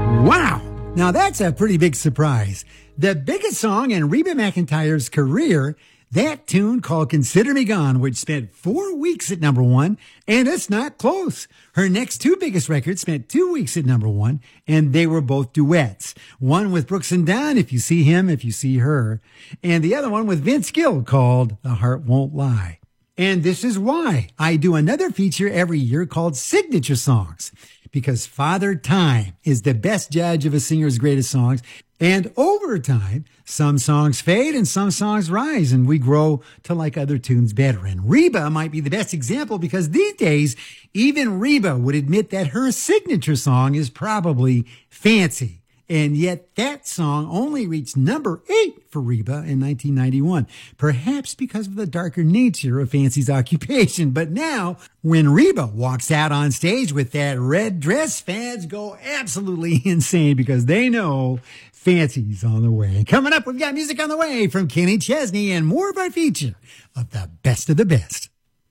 Wow! Now that's a pretty big surprise. The biggest song in Reba McEntire's career, that tune called Consider Me Gone, which spent 4 weeks at number one, and it's not close. Her next two biggest records spent 2 weeks at number one, and they were both duets. One with Brooks and Dunn, If You See Him, If You See Her, and the other one with Vince Gill called The Heart Won't Lie. And this is why I do another feature every year called Signature Songs, because Father Time is the best judge of a singer's greatest songs. And over time, some songs fade and some songs rise, and we grow to like other tunes better. And Reba might be the best example because these days, even Reba would admit that her signature song is probably Fancy. And yet that song only reached number 8 for Reba in 1991, perhaps because of the darker nature of Fancy's occupation. But now, when Reba walks out on stage with that red dress, fans go absolutely insane because they know Fancy's on the way. And coming up, we've got music on the way from Kenny Chesney and more of our feature of the best of the best.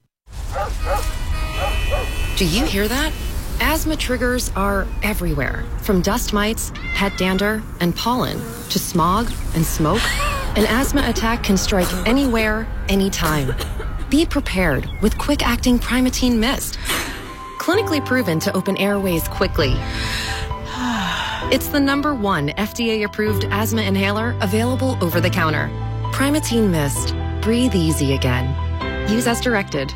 Do you hear that? Asthma triggers are everywhere, from dust mites, pet dander, and pollen, to smog and smoke. An asthma attack can strike anywhere, anytime. Be prepared with quick-acting Primatene Mist. Clinically proven to open airways quickly. It's the #1 FDA-approved asthma inhaler available over the counter. Primatene Mist. Breathe easy again. Use as directed.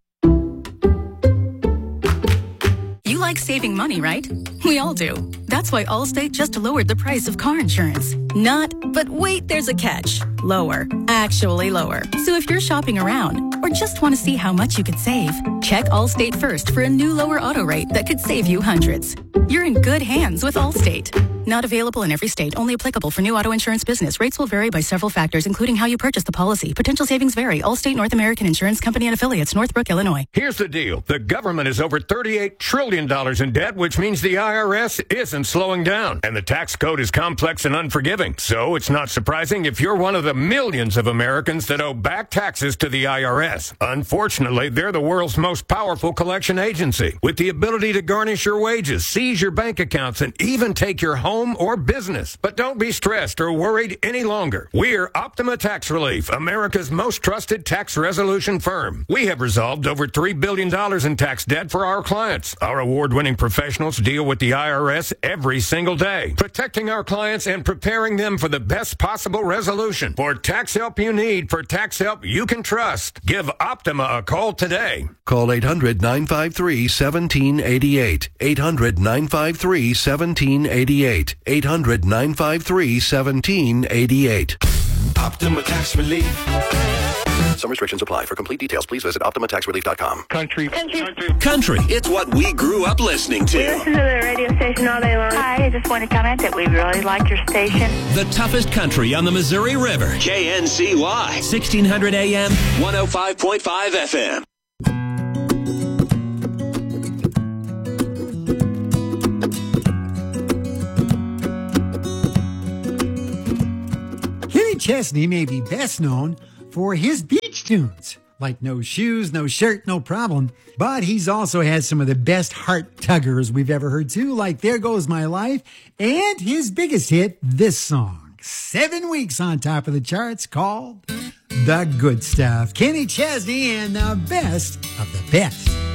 You like saving money, right? We all do. That's why Allstate just lowered the price of car insurance. Not, but wait, there's a catch. Lower. Actually lower. So if you're shopping around or just want to see how much you could save, check Allstate first for a new lower auto rate that could save you hundreds. You're in good hands with Allstate. Not available in every state. Only applicable for new auto insurance business. Rates will vary by several factors, including how you purchase the policy. Potential savings vary. Allstate North American Insurance Company and Affiliates, Northbrook, Illinois. Here's the deal. The government is over $38 trillion in debt, which means the IRS isn't slowing down. And the tax code is complex and unforgiving. So it's not surprising if you're one of the millions of Americans that owe back taxes to the IRS. Unfortunately, they're the world's most powerful collection agency, with the ability to garnish your wages, seize your bank accounts, and even take your home or business. But don't be stressed or worried any longer. We're Optima Tax Relief, America's most trusted tax resolution firm. We have resolved over $3 billion in tax debt for our clients. Our award-winning professionals deal with the IRS every single day, protecting our clients and preparing them for the best possible resolution. For tax help you need, for tax help you can trust, give Optima a call today. Call 800-953-1788. 800-953-1788. 800-953-1788. Optima Tax Relief. Some restrictions apply. For complete details, please visit OptimaTaxRelief.com. Country. It's what we grew up listening to. We listen to the radio station all day long. Hi, I just want to comment that we really like your station. The toughest country on the Missouri River. KNCY. 1600 AM, 105.5 FM. Kenny Chesney may be best known for his beach tunes, like No Shoes, No Shirt, No Problem. But he's also had some of the best heart tuggers we've ever heard too, like There Goes My Life, and his biggest hit, this song. 7 weeks on top of the charts, called The Good Stuff. Kenny Chesney and the best of the best.